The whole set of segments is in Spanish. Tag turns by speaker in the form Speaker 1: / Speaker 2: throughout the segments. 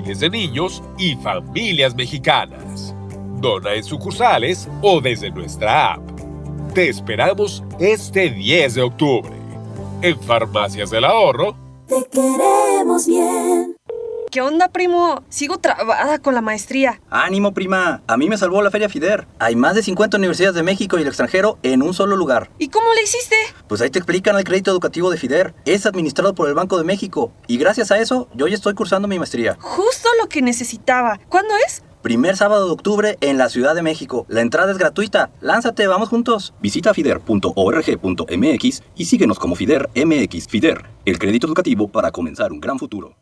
Speaker 1: miles de niños y familias mexicanas. Dona en sucursales o desde nuestra app. Te esperamos este 10 de octubre. En Farmacias del Ahorro.
Speaker 2: Te queremos bien.
Speaker 3: ¿Qué onda, primo? Sigo trabada con la maestría.
Speaker 4: ¡Ánimo, prima! A mí me salvó la Feria FIDER. Hay más de 50 universidades de México y el extranjero en un solo lugar.
Speaker 3: ¿Y cómo le hiciste?
Speaker 4: Pues ahí te explican el crédito educativo de FIDER. Es administrado por el Banco de México. Y gracias a eso, yo ya estoy cursando mi maestría.
Speaker 3: Justo lo que necesitaba. ¿Cuándo es?
Speaker 4: Primer sábado de octubre en la Ciudad de México. La entrada es gratuita. ¡Lánzate, vamos juntos! Visita fider.org.mx y síguenos como FIDER MX. FIDER, el crédito educativo para comenzar un gran futuro.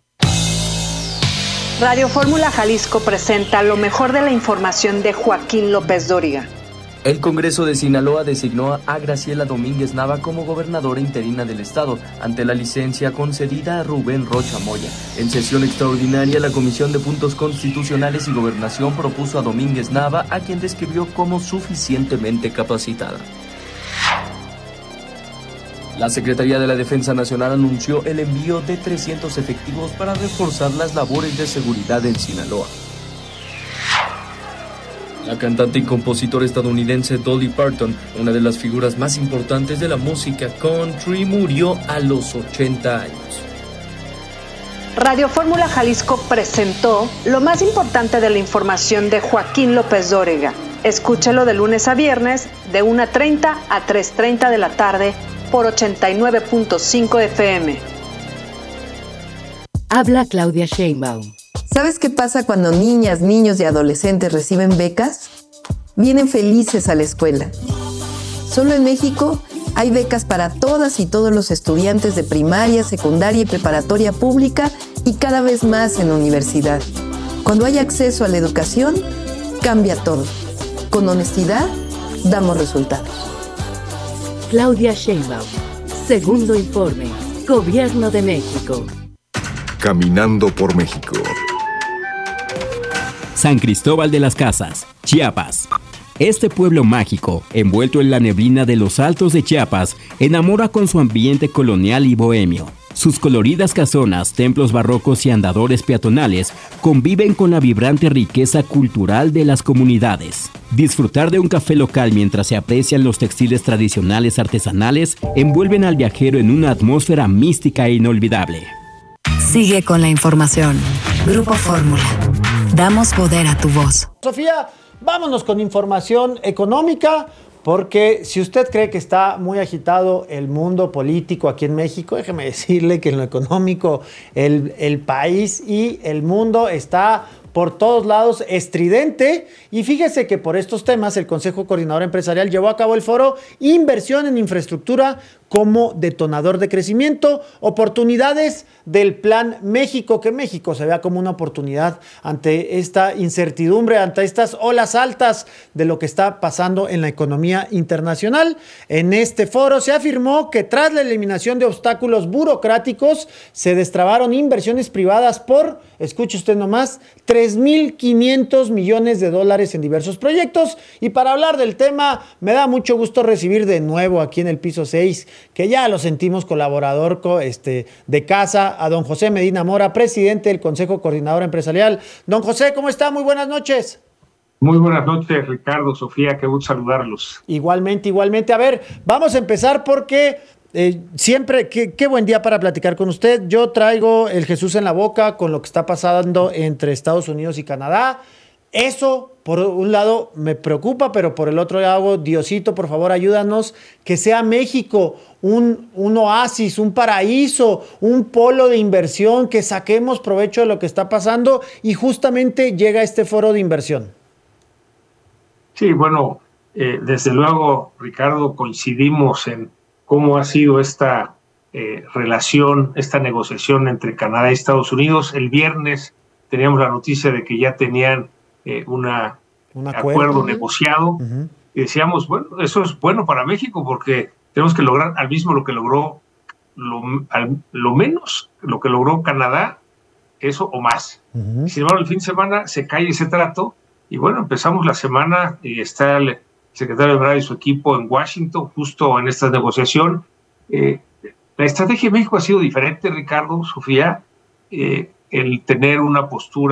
Speaker 5: Radio Fórmula Jalisco presenta lo mejor de la información de Joaquín López Dóriga.
Speaker 6: El Congreso de Sinaloa designó a Graciela Domínguez Nava como gobernadora interina del estado, ante la licencia concedida a Rubén Rocha Moya. En sesión extraordinaria, la Comisión de Puntos Constitucionales y Gobernación propuso a Domínguez Nava, a quien describió como suficientemente capacitada. La Secretaría de la Defensa Nacional anunció el envío de 300 efectivos para reforzar las labores de seguridad en Sinaloa. La cantante y compositora estadounidense Dolly Parton, una de las figuras más importantes de la música country, murió a los 80 años.
Speaker 5: Radio Fórmula Jalisco presentó lo más importante de la información de Joaquín López Dóriga. Escúchelo de lunes a viernes, de 1:30 a 3:30 de la tarde, por 89.5 FM.
Speaker 7: Habla Claudia Sheinbaum.
Speaker 8: ¿Sabes qué pasa cuando niñas, niños y adolescentes reciben becas? Vienen felices a la escuela. Solo en México hay becas para todas y todos los estudiantes de primaria, secundaria y preparatoria pública y cada vez más en universidad. Cuando hay acceso a la educación, cambia todo. Con honestidad, damos resultados.
Speaker 7: Claudia Sheinbaum. Segundo informe. Gobierno de México.
Speaker 9: Caminando por México.
Speaker 10: San Cristóbal de las Casas, Chiapas. Este pueblo mágico, envuelto en la neblina de los altos de Chiapas, enamora con su ambiente colonial y bohemio. Sus coloridas casonas, templos barrocos y andadores peatonales conviven con la vibrante riqueza cultural de las comunidades. Disfrutar de un café local mientras se aprecian los textiles tradicionales artesanales envuelven al viajero en una atmósfera mística e inolvidable.
Speaker 11: Sigue con la información. Grupo Fórmula. Damos poder a tu voz.
Speaker 12: Sofía, vámonos con información económica, porque si usted cree que está muy agitado el mundo político aquí en México, déjeme decirle que en lo económico el país y el mundo está por todos lados estridente. Y fíjese que por estos temas el Consejo Coordinador Empresarial llevó a cabo el foro Inversión en Infraestructura como detonador de crecimiento, oportunidades del Plan México, que México se vea como una oportunidad ante esta incertidumbre, ante estas olas altas de lo que está pasando en la economía internacional. En este foro se afirmó que tras la eliminación de obstáculos burocráticos se destrabaron inversiones privadas por, escuche usted nomás, $3,500 millones en diversos proyectos. Y para hablar del tema, me da mucho gusto recibir de nuevo aquí en el piso 6, que ya lo sentimos colaborador de casa, a don José Medina Mora, presidente del Consejo Coordinador Empresarial. Don José, ¿cómo está? Muy buenas noches.
Speaker 13: Muy buenas noches, Ricardo, Sofía, qué gusto saludarlos.
Speaker 12: Igualmente. A ver, vamos a empezar porque siempre, qué buen día para platicar con usted. Yo traigo el Jesús en la boca con lo que está pasando entre Estados Unidos y Canadá. Eso, por un lado, me preocupa, pero por el otro lado, Diosito, por favor, ayúdanos, que sea México un oasis, un paraíso, un polo de inversión, que saquemos provecho de lo que está pasando, y justamente llega este foro de inversión.
Speaker 13: Sí, bueno, desde luego, Ricardo, coincidimos en cómo ha sido esta relación, esta negociación entre Canadá y Estados Unidos. El viernes teníamos la noticia de que ya tenían un acuerdo negociado. Uh-huh. Y decíamos, bueno, eso es bueno para México porque tenemos que lograr al mismo lo que logró, lo menos lo que logró Canadá, eso o más. Uh-huh. Sin embargo, el fin de semana se cae ese trato y bueno, empezamos la semana y está el secretario de Ebrard y su equipo en Washington, justo en esta negociación. La estrategia de México ha sido diferente, Ricardo, Sofía, el tener una postura